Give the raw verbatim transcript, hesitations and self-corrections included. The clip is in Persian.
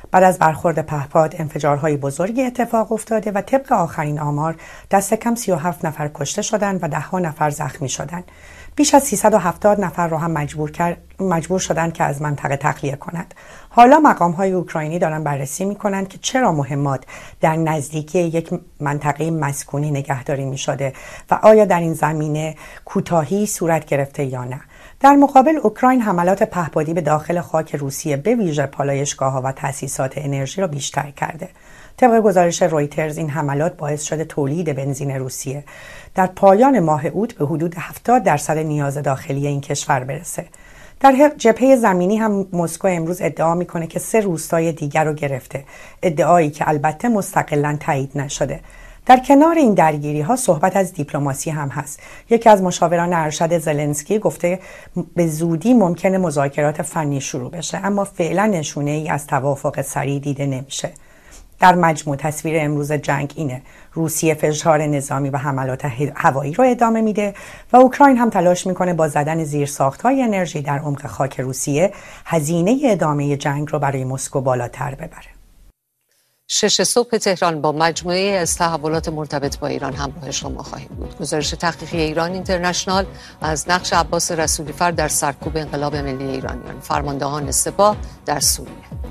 بعد از برخورد پهپاد انفجارهای بزرگی اتفاق افتاده و طبق آخرین آمار دست کم سی و هفت نفر کشته شدند و ده ها نفر زخمی شدند. بیش از سیصد و هفتاد نفر را هم مجبور کرد مجبور شدند که از منطقه تخلیه کنند. حالا مقام‌های اوکراینی دارن بررسی می‌کنند که چرا مهمات در نزدیکی یک منطقه مسکونی نگهداری می‌شده و آیا در این زمینه کوتاهی صورت گرفته یا نه. در مقابل اوکراین حملات پهپادی به داخل خاک روسیه به ویژه پالایشگاه‌ها و تأسیسات انرژی را بیشتر کرده. طبق گزارش رویترز این حملات باعث شده تولید بنزین روسیه در پایان ماه اوت به حدود هفتاد درصد نیاز داخلی این کشور برسه. در جبهه زمینی هم مسکو امروز ادعا میکنه که سه روستای دیگر رو گرفته، ادعایی که البته مستقلاً تایید نشده. در کنار این درگیری ها صحبت از دیپلماسی هم هست. یکی از مشاوران ارشد زلنسکی گفته به زودی ممکنه مذاکرات فنی شروع بشه، اما فعلا نشونه ای از توافق سریع دیده نمیشه. در مجموع تصویر امروز جنگ اینه: روسیه فشار نظامی و حملات هوایی رو ادامه میده و اوکراین هم تلاش میکنه با زدن زیرساخت‌های انرژی در عمق خاک روسیه هزینه ادامه جنگ رو برای مسکو بالاتر ببره. شش صبح تهران با مجموعه از تحولات مرتبط با ایران همراه شما خواهیم بود. گزارش تحقیقی ایران اینترنشنال از نقش عباس رسولی‌فر در سرکوب انقلاب ملی ایرانیان، فرماندهان سپاه در سوریه.